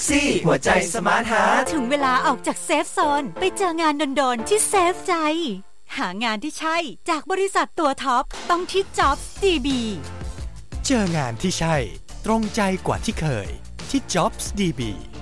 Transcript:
ซี่หัวใจสมาร์ทฮาร์ทถึงเวลาออกจากเซฟโซนไปเจองานโดนๆที่เซฟใจหางานที่ใช่จากบริษัทตัวท็อปต้องที่ Jobs DB เจองานที่ใช่ตรงใจกว่าที่เคยที่ Jobs DB